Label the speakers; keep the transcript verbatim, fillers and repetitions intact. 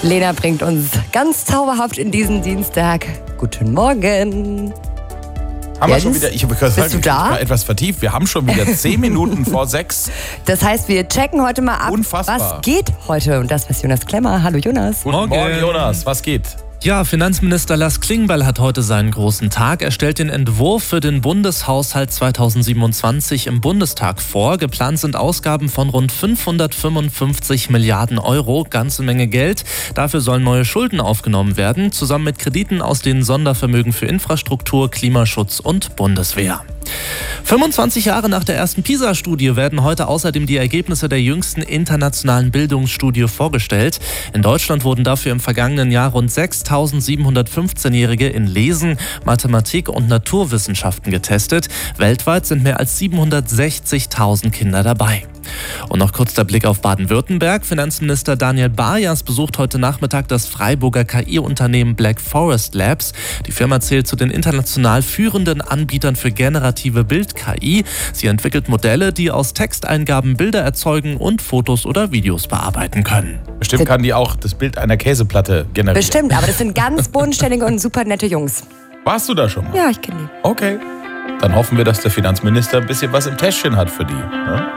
Speaker 1: Lena bringt uns ganz zauberhaft in diesen Dienstag. Guten Morgen.
Speaker 2: Haben wir schon wieder, ich habe gesagt,
Speaker 1: bist du da?
Speaker 2: Ich war etwas vertieft. Wir haben schon wieder zehn Minuten vor sechs.
Speaker 1: Das heißt, wir checken heute mal ab,
Speaker 2: Unfassbar.
Speaker 1: was geht heute. Und das ist Jonas Klemmer. Hallo Jonas.
Speaker 2: Guten Morgen. Morgen, Jonas. Was geht?
Speaker 3: Ja, Finanzminister Lars Klingbeil hat heute seinen großen Tag. Er stellt den Entwurf für den Bundeshaushalt zweitausendsiebenundzwanzig im Bundestag vor. Geplant sind Ausgaben von rund fünfhundertfünfundfünfzig Milliarden Euro. Ganze Menge Geld. Dafür sollen neue Schulden aufgenommen werden, zusammen mit Krediten aus den Sondervermögen für Infrastruktur, Klimaschutz und Bundeswehr. fünfundzwanzig Jahre nach der ersten PISA-Studie werden heute außerdem die Ergebnisse der jüngsten internationalen Bildungsstudie vorgestellt. In Deutschland wurden dafür im vergangenen Jahr rund sechstausendsiebenhundertfünfzehnjährige in Lesen, Mathematik und Naturwissenschaften getestet. Weltweit sind mehr als siebenhundertsechzigtausend Kinder dabei. Und noch kurz der Blick auf Baden-Württemberg. Finanzminister Daniel Bajas besucht heute Nachmittag das Freiburger K I-Unternehmen Black Forest Labs. Die Firma zählt zu den international führenden Anbietern für generative Bild-K I. Sie entwickelt Modelle, die aus Texteingaben Bilder erzeugen und Fotos oder Videos bearbeiten können.
Speaker 2: Bestimmt kann die auch das Bild einer Käseplatte generieren.
Speaker 1: Bestimmt, aber das sind ganz bodenständige und super nette Jungs.
Speaker 2: Warst du da schon mal?
Speaker 1: Ja, ich kenne die.
Speaker 2: Okay. Dann hoffen wir, dass der Finanzminister ein bisschen was im Täschchen hat für die. Ja?